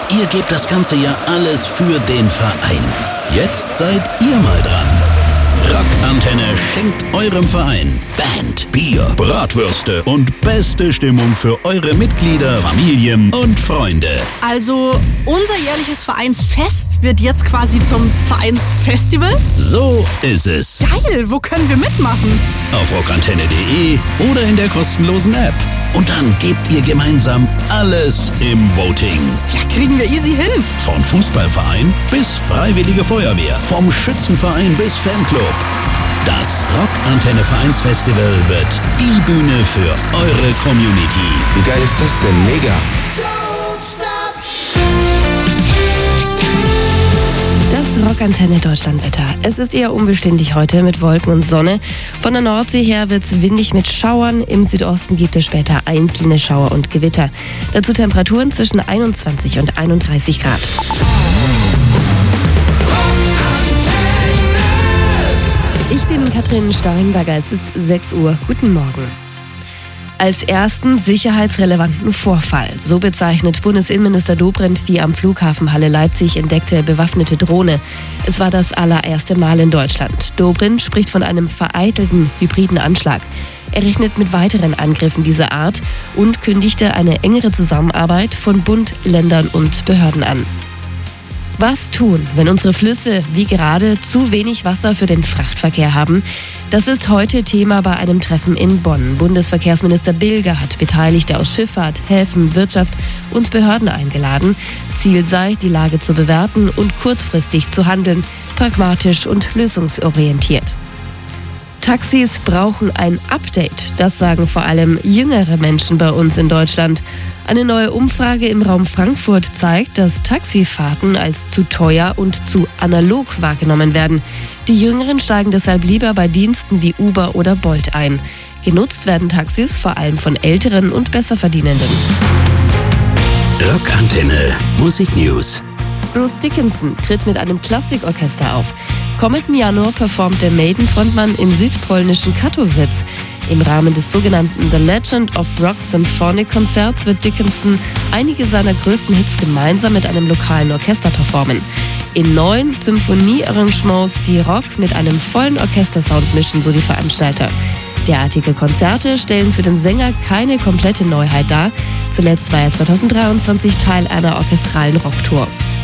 Ihr gebt das ganze Jahr alles für den Verein. Jetzt seid ihr mal dran. Rockantenne schenkt eurem Verein Band, Bier, Bratwürste und beste Stimmung für eure Mitglieder, Familien und Freunde. Also unser jährliches Vereinsfest wird jetzt quasi zum Vereinsfestival? So ist es. Geil, wo können wir mitmachen? Auf rockantenne.de oder in der kostenlosen App. Und dann gebt ihr gemeinsam alles im Voting. Ja, kriegen wir easy hin. Von Fußballverein bis Freiwillige Feuerwehr, vom Schützenverein bis Fanclub. Das Rockantenne Vereinsfestival wird die Bühne für eure Community. Wie geil ist das denn? Mega! Das Rockantenne Deutschlandwetter. Es ist eher unbeständig heute mit Wolken und Sonne. Von der Nordsee her wird es windig mit Schauern. Im Südosten gibt es später einzelne Schauer und Gewitter. Dazu Temperaturen zwischen 21 und 31 Grad. Ich bin Katrin Steinberger. Es ist 6 Uhr. Guten Morgen. Als ersten sicherheitsrelevanten Vorfall. So bezeichnet Bundesinnenminister Dobrindt die am Flughafen Halle Leipzig entdeckte bewaffnete Drohne. Es war das allererste Mal in Deutschland. Dobrindt spricht von einem vereitelten hybriden Anschlag. Er rechnet mit weiteren Angriffen dieser Art und kündigte eine engere Zusammenarbeit von Bund, Ländern und Behörden an. Was tun, wenn unsere Flüsse wie gerade zu wenig Wasser für den Frachtverkehr haben? Das ist heute Thema bei einem Treffen in Bonn. Bundesverkehrsminister Bilger hat Beteiligte aus Schifffahrt, Häfen, Wirtschaft und Behörden eingeladen. Ziel sei, die Lage zu bewerten und kurzfristig zu handeln, pragmatisch und lösungsorientiert. Taxis brauchen ein Update, das sagen vor allem jüngere Menschen bei uns in Deutschland. Eine neue Umfrage im Raum Frankfurt zeigt, dass Taxifahrten als zu teuer und zu analog wahrgenommen werden. Die Jüngeren steigen deshalb lieber bei Diensten wie Uber oder Bolt ein. Genutzt werden Taxis vor allem von älteren und Besserverdienenden. Rockantenne Musik News. Bruce Dickinson tritt mit einem Klassikorchester auf. Kommenden Januar performt der Maiden-Frontmann im südpolnischen Katowice. Im Rahmen des sogenannten The Legend of Rock Symphonic Konzerts wird Dickinson einige seiner größten Hits gemeinsam mit einem lokalen Orchester performen. In 9 Symphoniearrangements, die Rock mit einem vollen Orchestersound mischen, so die Veranstalter. Derartige Konzerte stellen für den Sänger keine komplette Neuheit dar. Zuletzt war er 2023 Teil einer orchestralen Rocktour.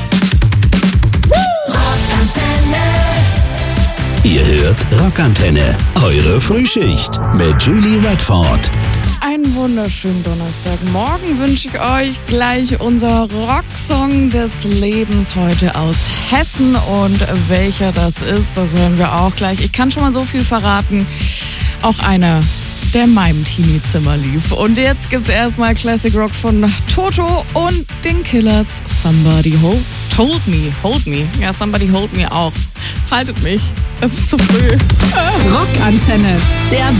Ihr hört Rockantenne, eure Frühschicht mit Julie Redford. Einen wunderschönen Donnerstagmorgen wünsche ich euch. Gleich unser Rocksong des Lebens heute aus Hessen. Und welcher das ist, das hören wir auch gleich. Ich kann schon mal so viel verraten. Auch einer, der in meinem Teenie-Zimmer lief. Und jetzt gibt's erstmal Classic Rock von Toto und den Killers. Somebody hold me. Ja, Somebody hold me auch. Haltet mich. Es ist zu früh. Rockantenne, der